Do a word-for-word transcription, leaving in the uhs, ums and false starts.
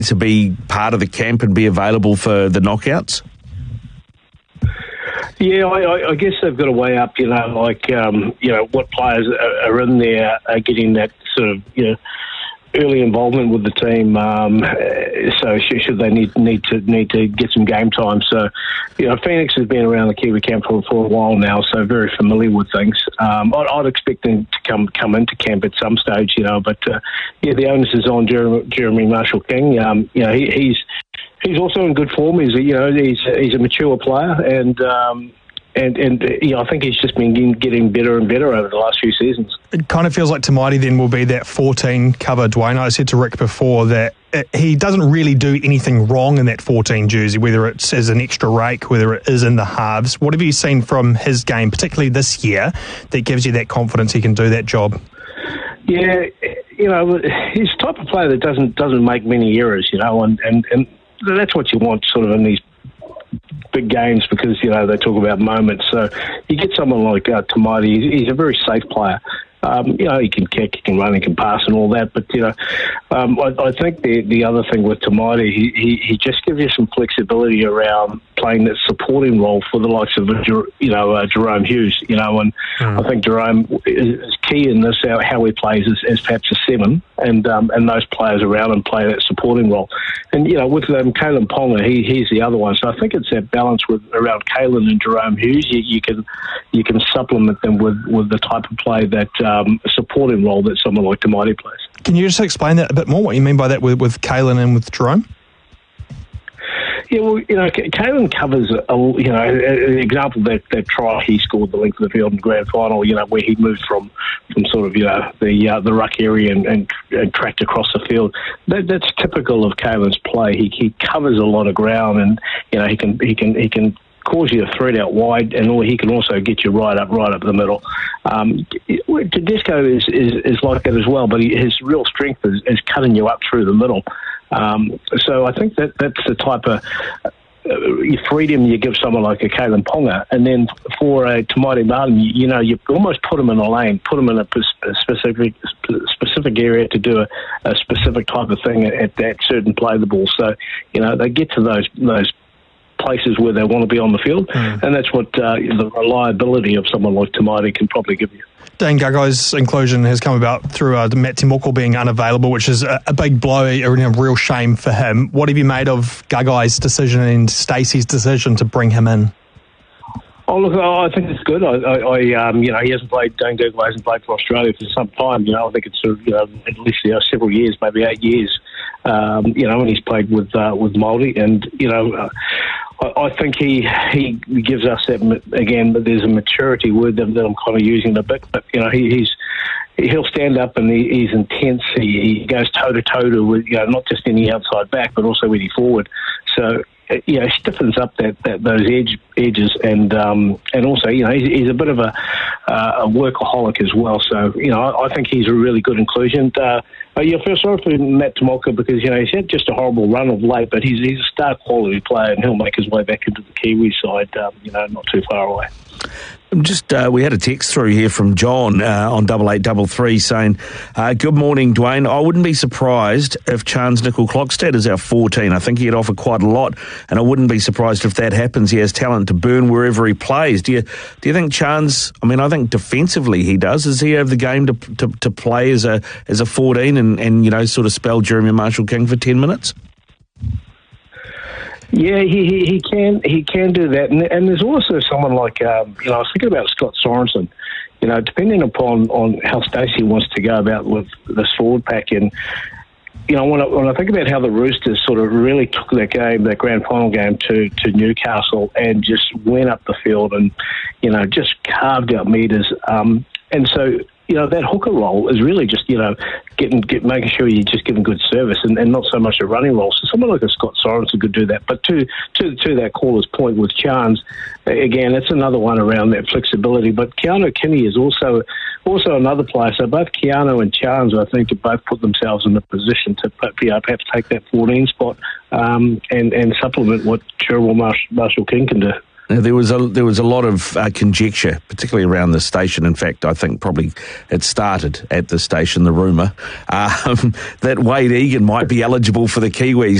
to be part of the camp and be available for the knockouts? Yeah, I, I guess they've got to weigh up, you know, like, um, you know, what players are, are in there are getting that sort of, you know, early involvement with the team. Um, so should, should they need need to need to get some game time? So, you know, Phoenix has been around the Kiwi camp for, for a while now, so very familiar with things. Um, I'd, I'd expect them to come come into camp at some stage, you know. But uh, yeah, the onus is on Jeremy, Jeremy Marshall-King. Um, you know, he, he's he's also in good form. He's a, you know he's he's a mature player, and um, and and you know, I think he's just been getting better and better over the last few seasons. It kind of feels like Tamati then will be that fourteen cover, Dwayne. I said to Rick before that it, he doesn't really do anything wrong in that fourteen jersey, whether it's as an extra rake, whether it is in the halves. What have you seen from his game, particularly this year, that gives you that confidence he can do that job? Yeah, you know, he's the type of player that doesn't doesn't make many errors, you know, and, and, and that's what you want sort of in these big games, because, you know, they talk about moments. So you get someone like uh, Tamati, he's, he's a very safe player. Um, you know, he can kick, he can run, he can pass and all that. But, you know, um, I, I think the the other thing with Tamati, he, he, he just gives you some flexibility around playing that supporting role for the likes of, you know, uh, Jerome Hughes, you know, and mm. I think Jerome is key in this, how, how he plays as, as perhaps a seven, and um, and those players around him play that supporting role. And, you know, with um, Kalen Ponga, he, he's the other one. So I think it's that balance with around Kalen and Jerome Hughes. You, you can you can supplement them with, with the type of play that um, supporting role that someone like Tamati plays. Can you just explain that a bit more, what you mean by that with, with Kalen and with Jerome? Yeah, well, you know, Kalen covers, a, you know, an example that that try he scored the length of the field in the grand final, you know, where he moved from, from sort of, you know, the uh, the ruck area and, and, and tracked across the field. That, that's typical of Kalen's play. He he covers a lot of ground, and, you know, he can he can he can cause you a thread out wide, and he can also get you right up right up the middle. Um, Tedesco is, is is like that as well, but he, his real strength is, is cutting you up through the middle. Um, so I think that that's the type of uh, freedom you give someone like a Kalen Ponga, and then for a Tamati Martin, you, you know, you almost put him in a lane, put him in a, a specific specific area to do a, a specific type of thing at, at that certain play of the ball. So, you know, they get to those those places where they want to be on the field, mm. and that's what uh, the reliability of someone like Tamati can probably give you. Dane Gagai's inclusion has come about through uh, Matt Timoko being unavailable, which is a, a big blow, a, a real shame for him. What have you made of Gagai's decision and Stacey's decision to bring him in? Oh, look, I think it's good. I, I, I um, you know, he hasn't played, Dane Gagai hasn't played for Australia for some time. You know, I think it's sort of, you know, at least you know, several years, maybe eight years. Um, you know, and he's played with uh, with Māori, and you know, uh, I, I think he he gives us that again. But there's a maturity word that, that I'm kind of using a bit, but you know, he, he's he'll stand up and he, he's intense. He, he goes toe to toe with, you know, not just any outside back, but also any forward. So, you know, stiffens up that, that those edge edges, and um, and also, you know, he's, he's a bit of a uh, a workaholic as well. So, you know, I, I think he's a really good inclusion. Uh, you feel sorry for Matt Timoko because, you know, he's had just a horrible run of late, but he's he's a star quality player, and he'll make his way back into the Kiwi side, um, you know, not too far away. Just uh, we had a text through here from John uh, on double eight double three saying, uh, "Good morning, Dwayne. I wouldn't be surprised if Chance Nickel-Klokstad is our fourteen. I think he'd offer quite a lot, and I wouldn't be surprised if that happens. He has talent to burn wherever he plays. Do you do you think Chance? I mean, I think defensively he does. Does he have the game to to, to play as a as a fourteen and, and you know sort of spell Jeremy Marshall-King for ten minutes?" Yeah, he, he he can he can do that, and, and there's also someone like um, you know I was thinking about Scott Sorensen. You know, depending upon on how Stacey wants to go about with this forward pack, and you know when I, when I think about how the Roosters sort of really took that game, that grand final game, to to Newcastle and just went up the field and you know just carved out meters, um, and so. You know, that hooker role is really just, you know, getting, get, making sure you're just giving good service and, and not so much a running role. So someone like a Scott Sorensen could do that. But to to to that caller's point with Chance, again, it's another one around that flexibility. But Keanu Kinney is also also another player. So both Keanu and Chance, I think, have both put themselves in the position to you know, perhaps take that fourteen spot um, and, and supplement what Jeremy Marshall-King can do. Now, there was a there was a lot of uh, conjecture, particularly around the station. In fact, I think probably it started at the station, the rumour, um, that Wade Egan might be eligible for the Kiwis.